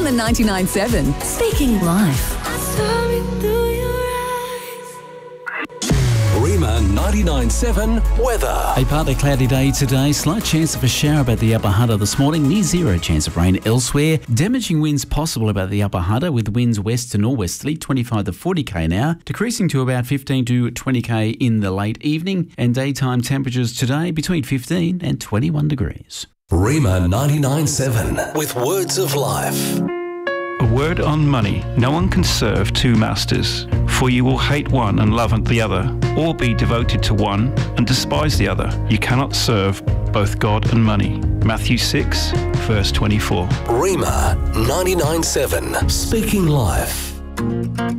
Rima 99.7. Speaking life. Rima 99.7 weather. A partly cloudy day today. Slight chance of a shower about the Upper Hunter this morning. Near zero chance of rain elsewhere. Damaging winds possible about the Upper Hunter with winds west to northwesterly 25 to 40k an hour, decreasing to about 15 to 20k in the late evening. And daytime temperatures today between 15 and 21 degrees. Rima 99.7 with words of life. A word on money. No one can serve two masters, for you will hate one and love the other, or be devoted to one and despise the other. You cannot serve both God and money. Matthew 6, verse 24. Rima 99.7. Speaking life.